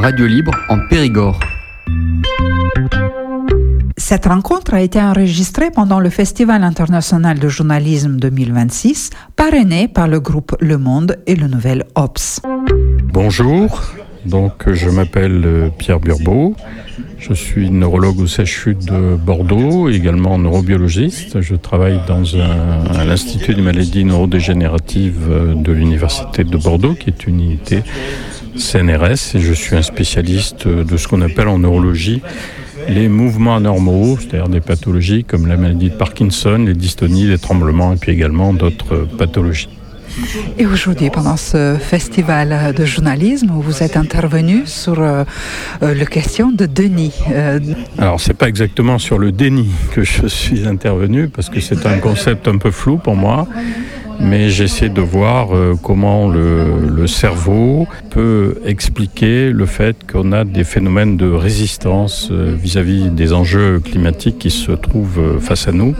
radio libre en Périgord. Cette rencontre a été enregistrée pendant le Festival international de journalisme 2026, parrainé par le groupe Le Monde et le Nouvel Obs. Bonjour, donc je m'appelle Pierre Burbeau, je suis neurologue au CHU de Bordeaux, également neurobiologiste. Je travaille à l'Institut des maladies neurodégénératives de l'Université de Bordeaux, qui est une unité CNRS, et je suis un spécialiste de ce qu'on appelle en neurologie les mouvements anormaux, c'est-à-dire des pathologies comme la maladie de Parkinson, les dystonies, les tremblements et puis également d'autres pathologies. Et aujourd'hui, pendant ce festival de journalisme, vous êtes intervenu sur la question de déni. Alors, c'est pas exactement sur le déni que je suis intervenu, parce que c'est un concept un peu flou pour moi. Mais j'essaie de voir comment le cerveau peut expliquer le fait qu'on a des phénomènes de résistance vis-à-vis des enjeux climatiques qui se trouvent face à nous.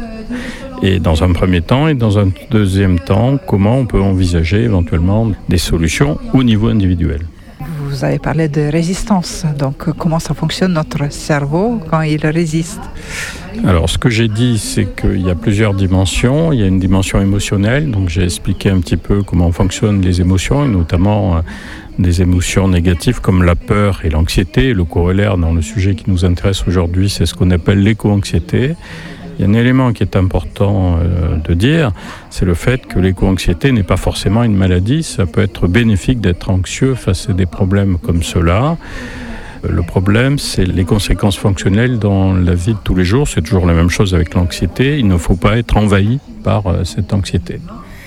Et dans un premier temps et dans un deuxième temps, comment on peut envisager éventuellement des solutions au niveau individuel. Vous avez parlé de résistance, donc comment ça fonctionne notre cerveau quand il résiste ? Alors, ce que j'ai dit, c'est qu'il y a plusieurs dimensions. Il y a une dimension émotionnelle, donc j'ai expliqué un petit peu comment fonctionnent les émotions, et notamment des émotions négatives comme la peur et l'anxiété. Le corollaire dans le sujet qui nous intéresse aujourd'hui, c'est ce qu'on appelle l'éco-anxiété. Il y a un élément qui est important de dire, c'est le fait que l'éco-anxiété n'est pas forcément une maladie. Ça peut être bénéfique d'être anxieux face à des problèmes comme ceux-là. Le problème, c'est les conséquences fonctionnelles dans la vie de tous les jours. C'est toujours la même chose avec l'anxiété. Il ne faut pas être envahi par cette anxiété.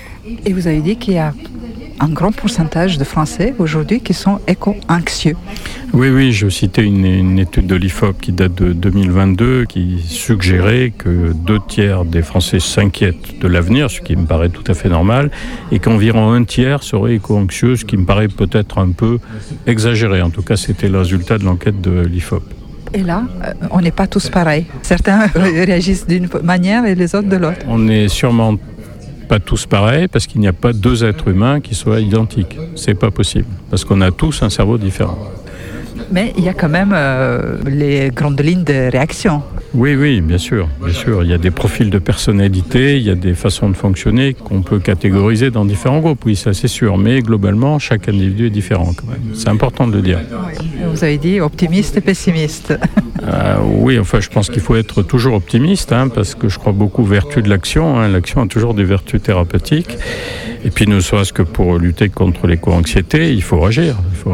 Et vous avez dit qu'il y a un grand pourcentage de Français aujourd'hui qui sont éco-anxieux. Oui, je citais une étude de l'IFOP qui date de 2022 qui suggérait que 2/3 des Français s'inquiètent de l'avenir, ce qui me paraît tout à fait normal, et qu'environ 1/3 seraient éco-anxieux, ce qui me paraît peut-être un peu exagéré. En tout cas, c'était le résultat de l'enquête de l'IFOP. Et là, on n'est pas tous pareils. Certains réagissent d'une manière et les autres de l'autre. On n'est sûrement pas tous pareils parce qu'il n'y a pas deux êtres humains qui soient identiques. C'est pas possible parce qu'on a tous un cerveau différent. Mais il y a quand même les grandes lignes de réaction. Oui, bien sûr. Il y a des profils de personnalité, il y a des façons de fonctionner qu'on peut catégoriser dans différents groupes. Oui, ça c'est sûr. Mais globalement, chaque individu est différent quand même. C'est important de le dire. Vous avez dit optimiste et pessimiste. Oui, je pense qu'il faut être toujours optimiste, parce que je crois beaucoup aux vertus de l'action. L'action a toujours des vertus thérapeutiques. Et puis, ne serait-ce que pour lutter contre l'éco-anxiété, il faut agir.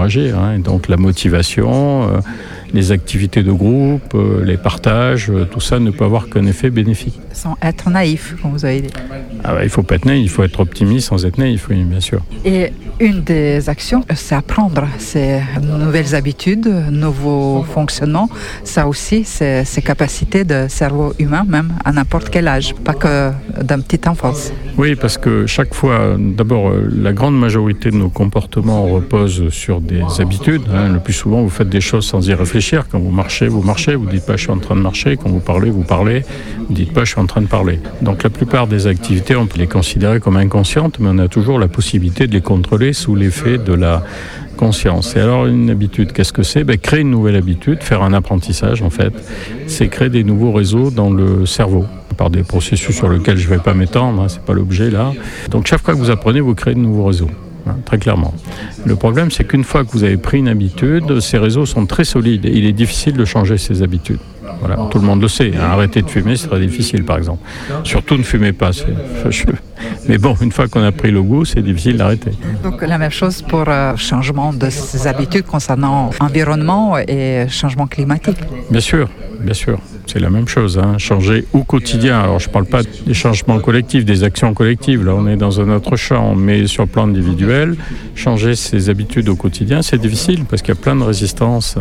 Et donc, la motivation, les activités de groupe, les partages, tout ça ne peut avoir qu'un effet bénéfique. Sans être naïf, comme vous avez dit. Il ne faut pas être naïf, il faut être optimiste sans être naïf, oui, bien sûr. Et une des actions, c'est apprendre ces nouvelles habitudes, nouveaux fonctionnements. Ça aussi, c'est ces capacités de cerveau humain, même à n'importe quel âge, pas que d'un petit enfance. Oui, parce que chaque fois, d'abord, la grande majorité de nos comportements reposent sur des habitudes. Le plus souvent, vous faites des choses sans y réfléchir. Quand vous marchez, vous dites pas « je suis en train de marcher ». Quand vous parlez, vous dites pas « je suis en train de parler ». Donc la plupart des activités, on peut les considérer comme inconscientes, mais on a toujours la possibilité de les contrôler sous l'effet de la conscience. Et alors une habitude, qu'est-ce que c'est ? Créer une nouvelle habitude, faire un apprentissage en fait, c'est créer des nouveaux réseaux dans le cerveau par des processus sur lesquels je ne vais pas m'étendre, c'est pas l'objet là. Donc chaque fois que vous apprenez, vous créez de nouveaux réseaux. Très clairement. Le problème, c'est qu'une fois que vous avez pris une habitude, ces réseaux sont très solides et il est difficile de changer ces habitudes. Voilà, tout le monde le sait. Arrêter de fumer, c'est très difficile, par exemple. Surtout ne fumez pas. Mais bon, une fois qu'on a pris le goût, c'est difficile d'arrêter. Donc la même chose pour changement de ces habitudes concernant l'environnement et changement climatique. Bien sûr. C'est la même chose, changer au quotidien. Alors je ne parle pas des changements collectifs, des actions collectives, là on est dans un autre champ, mais sur le plan individuel, changer ses habitudes au quotidien, c'est difficile parce qu'il y a plein de résistances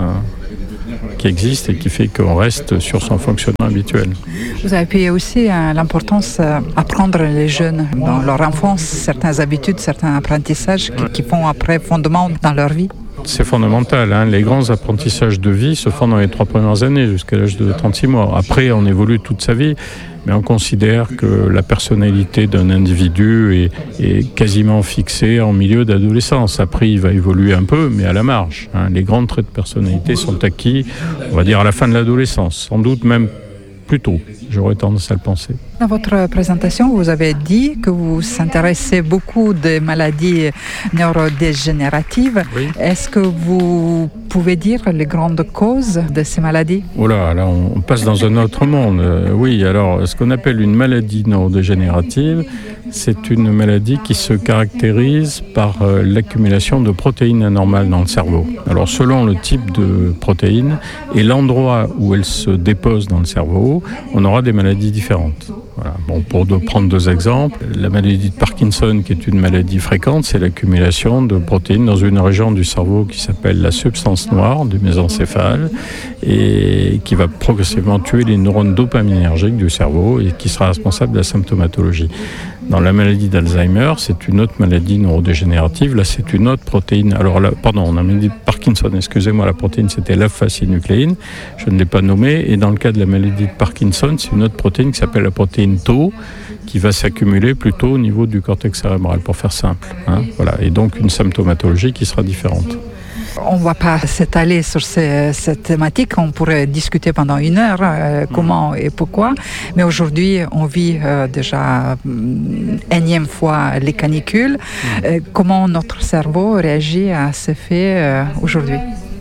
qui existent et qui fait qu'on reste sur son fonctionnement habituel. Vous avez appuyé aussi l'importance d'apprendre les jeunes dans leur enfance, certaines habitudes, certains apprentissages qui font après fondement dans leur vie. c'est fondamental. Hein. Les grands apprentissages de vie se font dans les 3 premières années, jusqu'à l'âge de 36 mois. Après, on évolue toute sa vie, mais on considère que la personnalité d'un individu est quasiment fixée en milieu d'adolescence. Après, il va évoluer un peu, mais à la marge. Hein. Les grands traits de personnalité sont acquis, on va dire, à la fin de l'adolescence, sans doute même plus tôt. J'aurais tendance à le penser. Dans votre présentation, vous avez dit que vous vous intéressez beaucoup des maladies neurodégénératives. Oui. Est-ce que vous pouvez dire les grandes causes de ces maladies ? Oh là, on passe dans un autre monde. Oui, alors, ce qu'on appelle une maladie neurodégénérative, c'est une maladie qui se caractérise par l'accumulation de protéines anormales dans le cerveau. Alors, selon le type de protéines et l'endroit où elles se déposent dans le cerveau, on aura des maladies différentes. Voilà. Bon, pour prendre 2 exemples, la maladie de Parkinson, qui est une maladie fréquente, c'est l'accumulation de protéines dans une région du cerveau qui s'appelle la substance noire du mésencéphale et qui va progressivement tuer les neurones dopaminergiques du cerveau et qui sera responsable de la symptomatologie. Dans la maladie d'Alzheimer, c'est une autre maladie neurodégénérative. Là, c'est une autre protéine. Alors là, pardon, on a maladie de Parkinson, excusez-moi, la protéine, c'était l'alpha-synucléine. Je ne l'ai pas nommée. Et dans le cas de la maladie de Parkinson, c'est une autre protéine qui s'appelle la protéine Tau, qui va s'accumuler plutôt au niveau du cortex cérébral, pour faire simple. Hein, voilà. Et donc, une symptomatologie qui sera différente. On ne va pas s'étaler sur cette thématique, on pourrait discuter pendant 1 heure comment et pourquoi, mais aujourd'hui on vit déjà énième fois les canicules. Comment notre cerveau réagit à ces faits aujourd'hui ?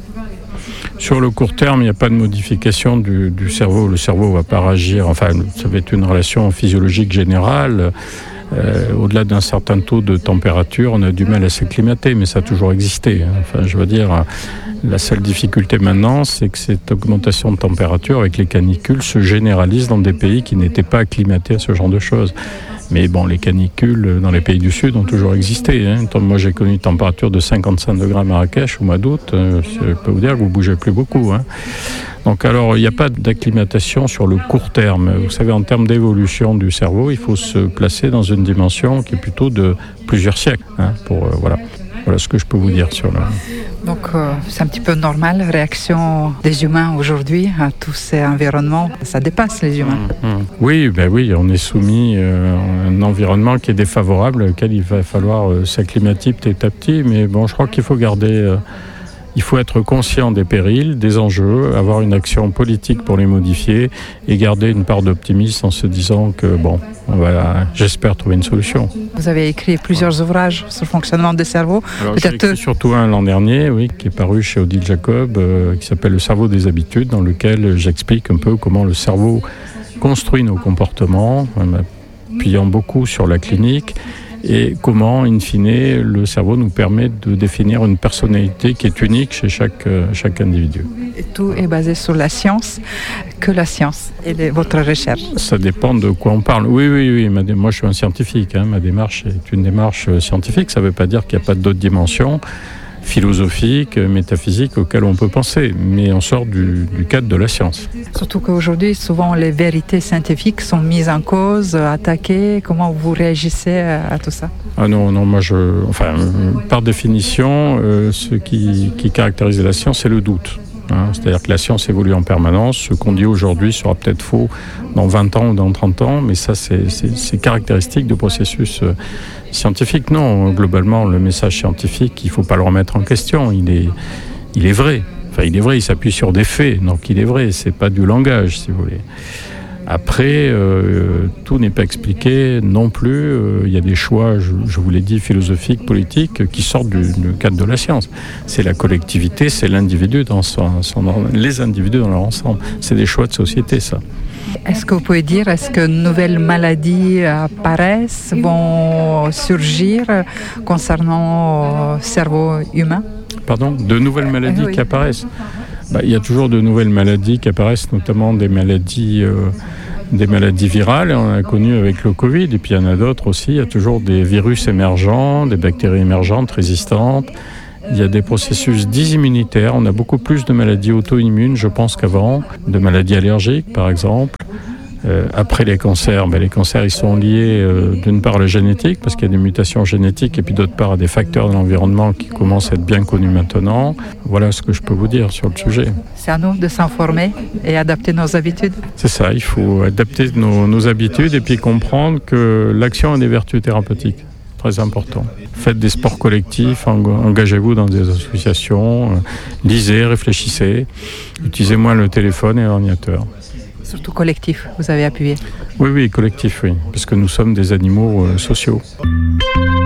Sur le court terme, il n'y a pas de modification du cerveau. Le cerveau ne va pas réagir, enfin ça va être une relation physiologique générale. Au-delà d'un certain taux de température, on a du mal à s'acclimater, mais ça a toujours existé. Enfin, je veux dire, la seule difficulté maintenant, c'est que cette augmentation de température avec les canicules se généralise dans des pays qui n'étaient pas acclimatés à ce genre de choses. Mais bon, les canicules dans les pays du Sud ont toujours existé. Hein. Moi, j'ai connu une température de 55 degrés à Marrakech au mois d'août. Je peux vous dire que vous ne bougez plus beaucoup. Hein. Donc alors, il n'y a pas d'acclimatation sur le court terme. Vous savez, en termes d'évolution du cerveau, il faut se placer dans une dimension qui est plutôt de plusieurs siècles. Hein, voilà ce que je peux vous dire sur la... Donc c'est un petit peu normal, la réaction des humains aujourd'hui à tous ces environnements, ça dépasse les humains. Oui, on est soumis à un environnement qui est défavorable, auquel il va falloir s'acclimater petit à petit, mais bon, je crois qu'il faut garder... Il faut être conscient des périls, des enjeux, avoir une action politique pour les modifier et garder une part d'optimisme en se disant que, on va, j'espère, trouver une solution. Vous avez écrit plusieurs ouvrages sur le fonctionnement des cerveaux. Alors, j'ai écrit surtout un l'an dernier, qui est paru chez Odile Jacob, qui s'appelle « Le cerveau des habitudes », dans lequel j'explique un peu comment le cerveau construit nos comportements, en appuyant beaucoup sur la clinique, et comment, in fine, le cerveau nous permet de définir une personnalité qui est unique chez chaque individu. Et tout est basé sur la science, que la science et votre recherche. Ça dépend de quoi on parle. Oui. Moi, je suis un scientifique. Hein. Ma démarche est une démarche scientifique. Ça ne veut pas dire qu'il n'y a pas d'autres dimensions philosophiques, métaphysiques auxquelles on peut penser, mais on sort du cadre de la science. Surtout qu'aujourd'hui, souvent, les vérités scientifiques sont mises en cause, attaquées. Comment vous réagissez à tout ça ? Ah non, moi, par définition, ce qui caractérise la science, c'est le doute. C'est-à-dire que la science évolue en permanence. Ce qu'on dit aujourd'hui sera peut-être faux dans 20 ans ou dans 30 ans, mais ça, c'est caractéristique du processus scientifique. Non, globalement, le message scientifique, il ne faut pas le remettre en question. Il est vrai. Enfin, il est vrai, il s'appuie sur des faits, donc il est vrai. C'est pas du langage, si vous voulez. Après, tout n'est pas expliqué non plus. Il y a des choix, je vous l'ai dit, philosophiques, politiques, qui sortent du cadre de la science. C'est la collectivité, c'est l'individu les individus dans leur ensemble. C'est des choix de société, ça. Est-ce que vous pouvez dire, est-ce que de nouvelles maladies apparaissent, vont surgir concernant le cerveau humain ? Pardon ? De nouvelles maladies qui apparaissent ? Il y a toujours de nouvelles maladies qui apparaissent, notamment des maladies virales. On a connu avec le Covid, et puis il y en a d'autres aussi. Il y a toujours des virus émergents, des bactéries émergentes, résistantes. Il y a des processus disimmunitaires. On a beaucoup plus de maladies auto-immunes, je pense, qu'avant. De maladies allergiques, par exemple. Après les cancers, les cancers ils sont liés d'une part à la génétique, parce qu'il y a des mutations génétiques, et puis d'autre part à des facteurs de l'environnement qui commencent à être bien connus maintenant. Voilà ce que je peux vous dire sur le sujet. C'est à nous de s'informer et adapter nos habitudes. C'est ça, il faut adapter nos habitudes et puis comprendre que l'action a des vertus thérapeutiques. Très important. Faites des sports collectifs, engagez-vous dans des associations, lisez, réfléchissez, utilisez moins le téléphone et l'ordinateur. Surtout collectif, vous avez appuyé. Oui, collectif, oui, parce que nous sommes des animaux sociaux.